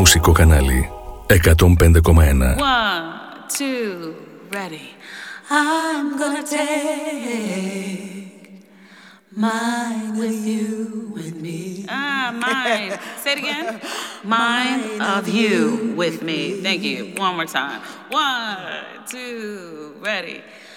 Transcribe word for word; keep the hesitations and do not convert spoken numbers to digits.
μουσικό κανάλι εκατόν πέντε κόμμα ένα. One, two, ready. I'm gonna take mine with you, with me. Ah, mine. Say it again. Mine of you with me. Thank you. One more time. One, two, ready.